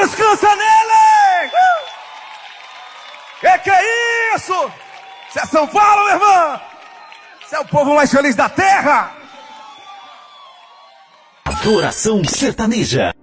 descansa nele! Que é isso? Você é São Paulo, meu irmão! Você é o povo mais feliz da terra! Adoração sertaneja.